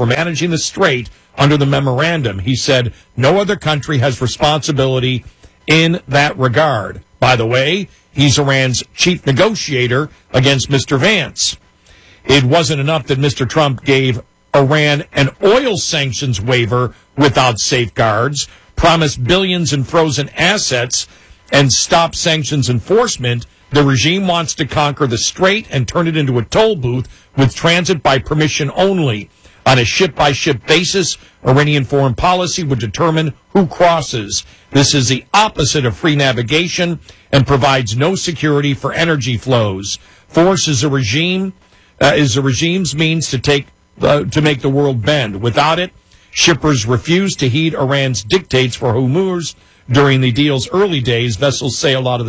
for managing the strait under the memorandum. He said no other country has responsibility in that regard. By the way, he's Iran's chief negotiator against Mr. Vance. It wasn't enough that Mr. Trump gave Iran an oil sanctions waiver without safeguards, promised billions in frozen assets, and stopped sanctions enforcement. The regime wants to conquer the strait and turn it into a toll booth with transit by permission only. On a ship-by-ship basis, Iranian foreign policy would determine who crosses. This is the opposite of free navigation and provides no security for energy flows. Force is the regime's means to make the world bend. Without it, shippers refused to heed Iran's dictates for Hormuz. During the deal's early days, vessels sailed out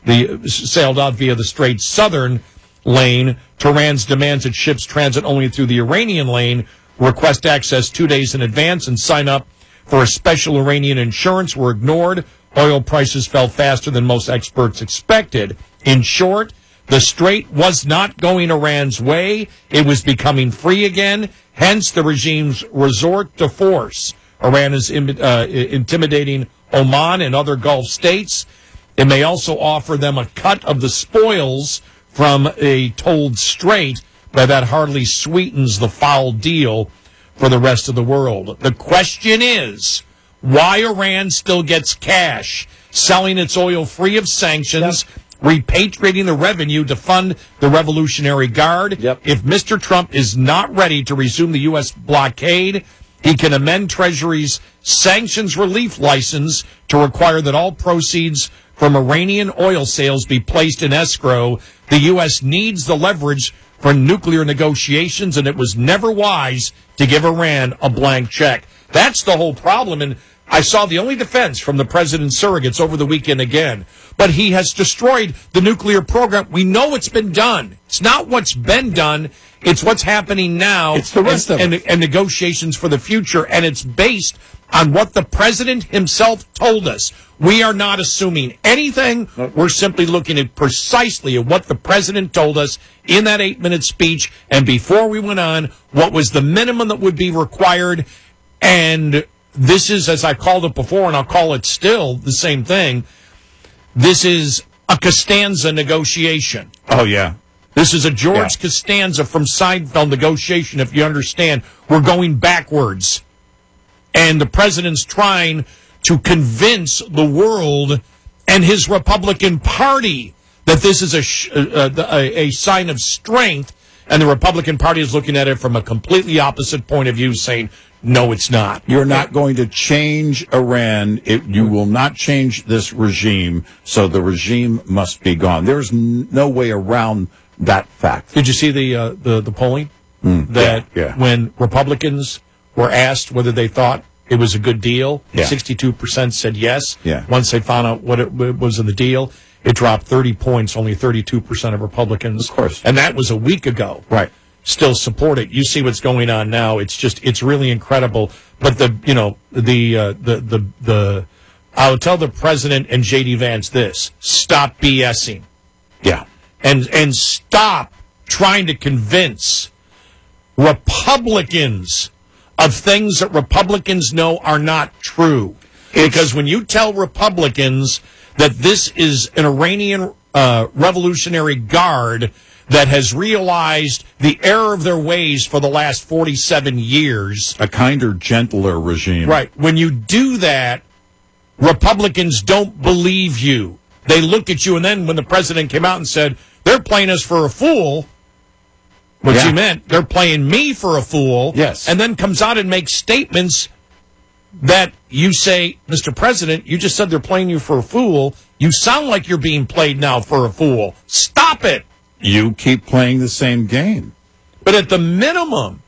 via the strait's southern lane. Tehran's demands that ships transit only through the Iranian lane, request access 2 days in advance, and sign up for a special Iranian insurance were ignored. Oil prices fell faster than most experts expected. In short, the strait was not going Iran's way. It was becoming free again, hence the regime's resort to force. Iran is intimidating Oman and other Gulf states. It may also offer them a cut of the spoils from a tolled strait, but that hardly sweetens the foul deal for the rest of the world. The question is, why Iran still gets cash, selling its oil free of sanctions, repatriating the revenue to fund the Revolutionary Guard. If Mr. Trump is not ready to resume the U.S. blockade, he can amend Treasury's sanctions relief license to require that all proceeds from Iranian oil sales be placed in escrow. The U.S. needs the leverage for nuclear negotiations, and it was never wise to give Iran a blank check. That's the whole problem, and I saw the only defense from the president's surrogates over the weekend again. But he has destroyed the nuclear program. We know it's been done. It's not what's been done. It's what's happening now. It's the rest of it. And negotiations for the future. And it's based on what the president himself told us. We are not assuming anything. We're simply looking at precisely at what the president told us in that 8-minute speech. And before we went on, what was the minimum that would be required. And this is, as I called it before, and I'll call it still the same thing, this is a Costanza negotiation. Oh, yeah. This is a George Costanza from Seinfeld negotiation, if you understand. We're going backwards. And the president's trying to convince the world and his Republican Party that this is a sign of strength, and the Republican Party is looking at it from a completely opposite point of view, saying, no, it's not. You're not going to change Iran. You will not change this regime, so the regime must be gone. There's no way around that fact. Did you see the polling? When Republicans were asked whether they thought it was a good deal, 62% said yes. Once they found out what it was in the deal, it dropped 30 points, only 32% of Republicans. Of course. And that was a week ago. Right. Still support it. You see what's going on now. It's really incredible. But I'll tell the president and J.D. Vance this: stop BSing. Yeah. And stop trying to convince Republicans of things that Republicans know are not true. Because when you tell Republicans that this is an Iranian Revolutionary Guard that has realized the error of their ways for the last 47 years. A kinder, gentler regime. Right. When you do that, Republicans don't believe you. They look at you, and then when the president came out and said, they're playing us for a fool, what he meant, they're playing me for a fool, and then comes out and makes statements that you say, Mr. President, you just said they're playing you for a fool. You sound like you're being played now for a fool. Stop it. You keep playing the same game. But at the minimum,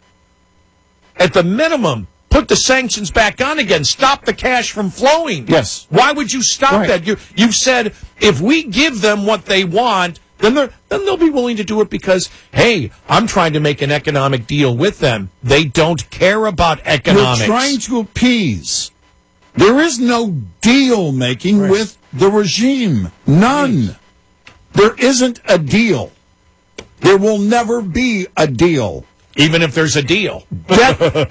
put the sanctions back on again. Stop the cash from flowing. Yes. Why would you stop that? You've said if we give them what they want, then they'll be willing to do it because, hey, I'm trying to make an economic deal with them. They don't care about economics. You're trying to appease. There is no deal making with the regime. None. There isn't a deal. There will never be a deal. Even if there's a deal.